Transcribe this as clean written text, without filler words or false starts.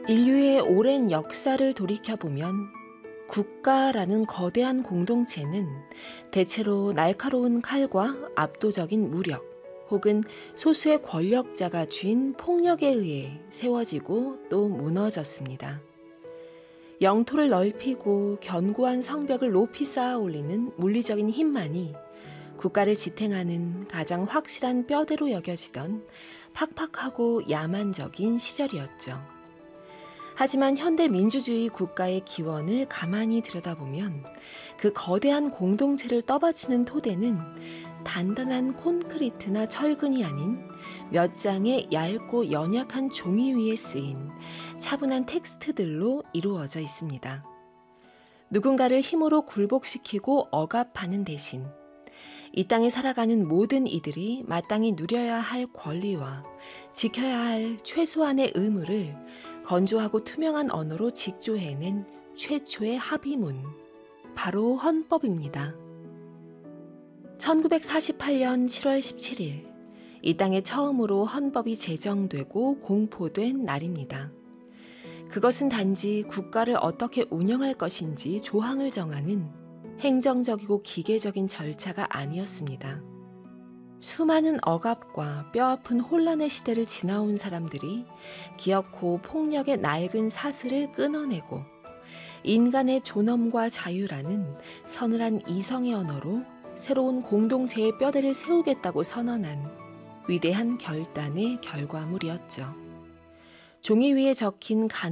인류의 오랜 역사를 돌이켜보면 국가라는 거대한 공동체는 대체로 날카로운 칼과 압도적인 무력, 혹은 소수의 권력자가 쥔 폭력에 의해 세워지고 또 무너졌습니다. 영토를 넓히고 견고한 성벽을 높이 쌓아 올리는 물리적인 힘만이 국가를 지탱하는 가장 확실한 뼈대로 여겨지던 팍팍하고 야만적인 시절이었죠. 하지만 현대 민주주의 국가의 기원을 가만히 들여다보면 그 거대한 공동체를 떠받치는 토대는 단단한 콘크리트나 철근이 아닌 몇 장의 얇고 연약한 종이 위에 쓰인 차분한 텍스트들로 이루어져 있습니다. 누군가를 힘으로 굴복시키고 억압하는 대신 이 땅에 살아가는 모든 이들이 마땅히 누려야 할 권리와 지켜야 할 최소한의 의무를 건조하고 투명한 언어로 직조해낸 최초의 합의문, 바로 헌법입니다. 1948년 7월 17일, 이 땅에 처음으로 헌법이 제정되고 공포된 날입니다. 그것은 단지 국가를 어떻게 운영할 것인지 조항을 정하는 행정적이고 기계적인 절차가 아니었습니다. 수많은 억압과 뼈아픈 혼란의 시대를 지나온 사람들이 기어코 폭력의 낡은 사슬을 끊어내고 인간의 존엄과 자유라는 서늘한 이성의 언어로 새로운 공동체의 뼈대를 세우겠다고 선언한 위대한 결단의 결과물이었죠. 종이 위에 적힌